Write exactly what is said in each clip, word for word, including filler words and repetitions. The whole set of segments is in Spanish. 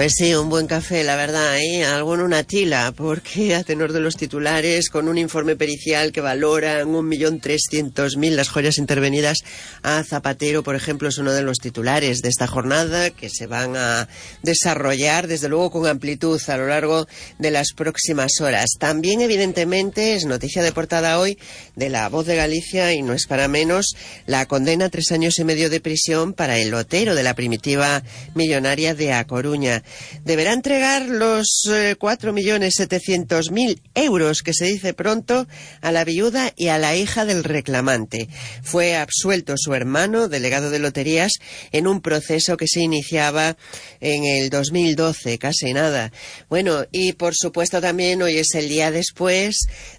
Pues sí, un buen café, la verdad, ¿eh? Alguno una tila, porque a tenor de los titulares, con un informe pericial que valora en un millón trescientos mil las joyas intervenidas a Zapatero, por ejemplo, es uno de los titulares de esta jornada que se van a desarrollar, desde luego, con amplitud a lo largo de las próximas horas. También, evidentemente, es noticia de portada hoy de La Voz de Galicia, y no es para menos, la condena a tres años y medio de prisión para el lotero de la primitiva millonaria de A Coruña. Deberá entregar los eh, cuatro millones setecientos mil euros, que se dice pronto, a la viuda y a la hija del reclamante. Fue absuelto su hermano, delegado de loterías, en un proceso que se iniciaba en el dos mil doce, casi nada. Bueno, y por supuesto también hoy es el día después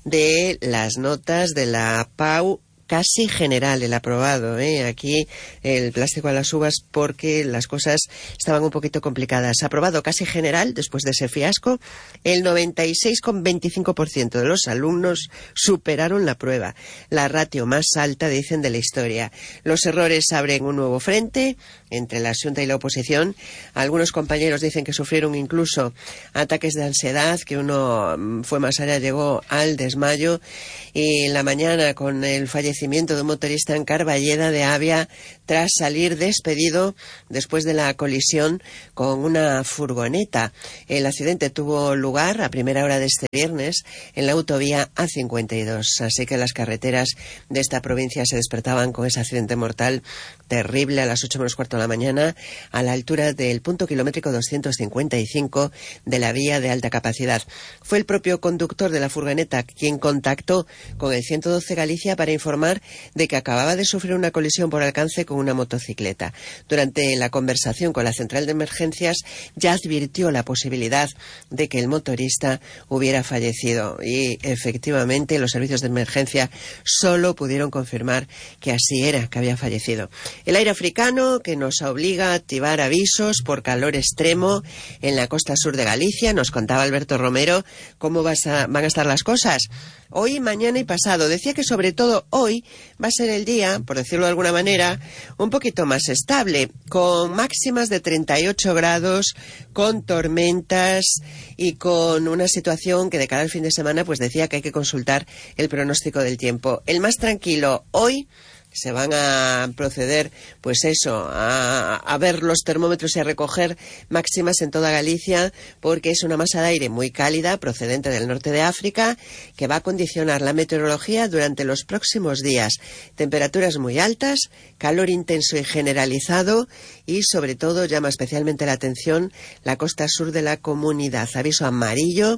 de las notas de la P A U casi general, el aprobado, ¿eh? Aquí el plástico a las uvas, porque las cosas estaban un poquito complicadas. Aprobado casi general, después de ese fiasco, el noventa y seis coma veinticinco por ciento de los alumnos superaron la prueba, la ratio más alta, dicen, de la historia. Los errores abren un nuevo frente entre la Xunta y la oposición. Algunos compañeros dicen que sufrieron incluso ataques de ansiedad, que uno fue más allá, llegó al desmayo, y en la mañana, con el fallecimiento de un motorista en Carballeda de Avia tras salir despedido después de la colisión con una furgoneta. El accidente tuvo lugar a primera hora de este viernes en la autovía A cincuenta y dos, así que las carreteras de esta provincia se despertaban con ese accidente mortal terrible a las ocho menos cuarto de la mañana, a la altura del punto kilométrico doscientos cincuenta y cinco de la vía de alta capacidad. Fue el propio conductor de la furgoneta quien contactó con el ciento doce Galicia para informar de que acababa de sufrir una colisión por alcance con una motocicleta. Durante la conversación con la central de emergencias ya advirtió la posibilidad de que el motorista hubiera fallecido, y efectivamente los servicios de emergencia solo pudieron confirmar que así era, que había fallecido. El aire africano, que nos obliga a activar avisos por calor extremo en la costa sur de Galicia. Nos contaba Alberto Romero cómo vas a, van a estar las cosas hoy, mañana y pasado. Decía que sobre todo hoy va a ser el día, por decirlo de alguna manera, un poquito más estable, con máximas de treinta y ocho grados, con tormentas y con una situación que de cara al fin de semana pues decía que hay que consultar el pronóstico del tiempo. El más tranquilo hoy. Se van a proceder, pues eso, a, a ver los termómetros y a recoger máximas en toda Galicia, porque es una masa de aire muy cálida procedente del norte de África que va a condicionar la meteorología durante los próximos días. Temperaturas muy altas, calor intenso y generalizado, y sobre todo llama especialmente la atención la costa sur de la comunidad. Aviso amarillo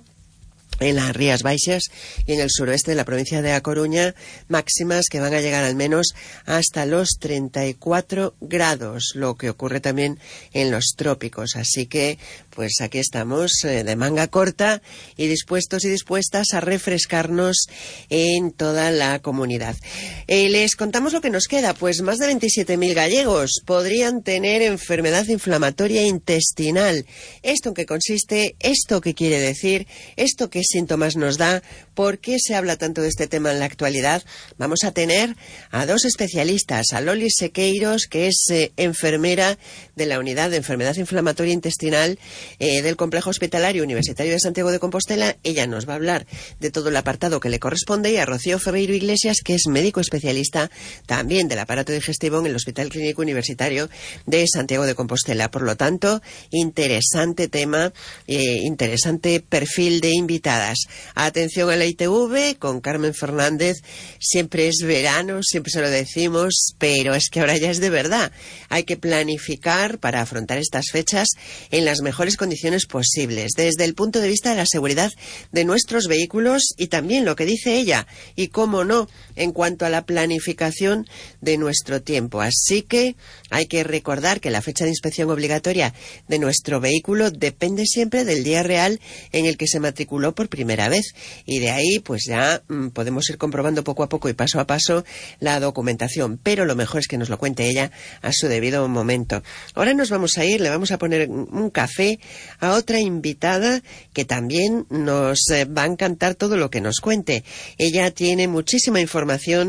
en las Rías Baixas y en el suroeste de la provincia de A Coruña, máximas que van a llegar al menos hasta los treinta y cuatro grados, lo que ocurre también en los trópicos. Así que, pues aquí estamos eh, de manga corta y dispuestos y dispuestas a refrescarnos en toda la comunidad. Eh, les contamos lo que nos queda, pues más de veintisiete mil gallegos podrían tener enfermedad inflamatoria intestinal. ¿Esto en qué consiste? ¿Esto qué quiere decir? ¿Esto qué síntomas nos da? ¿Por qué se habla tanto de este tema en la actualidad? Vamos a tener a dos especialistas, a Loli Sequeiros, que es eh, enfermera de la Unidad de Enfermedad Inflamatoria Intestinal eh, del Complejo Hospitalario Universitario de Santiago de Compostela. Ella nos va a hablar de todo el apartado que le corresponde, y a Rocío Ferreiro Iglesias, que es médico especialista también del aparato digestivo en el Hospital Clínico Universitario de Santiago de Compostela. Por lo tanto, interesante tema, eh, interesante perfil de invitadas. Atención a la I T V con Carmen Fernández. Siempre es verano, siempre se lo decimos, pero es que ahora ya es de verdad. Hay que planificar para afrontar estas fechas en las mejores condiciones posibles, desde el punto de vista de la seguridad de nuestros vehículos, y también lo que dice ella, y cómo no, en cuanto a la planificación de nuestro tiempo. Así que hay que recordar que la fecha de inspección obligatoria de nuestro vehículo depende siempre del día real en el que se matriculó por primera vez, y de ahí pues ya mmm, podemos ir comprobando poco a poco y paso a paso la documentación, pero lo mejor es que nos lo cuente ella a su debido momento. Ahora nos vamos a ir, le vamos a poner un café a otra invitada que también nos eh, va a encantar todo lo que nos cuente. Ella tiene muchísima información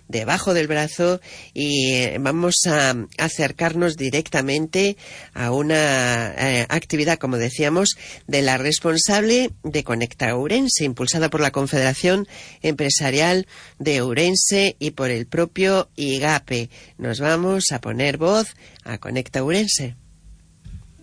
debajo del brazo y eh, vamos a acercarnos directamente a una eh, actividad, como decíamos, de la responsable de Conecta Ourense, impulsada por la Confederación Empresarial de Ourense y por el propio IGAPE. Nos vamos a poner voz a Conecta Ourense.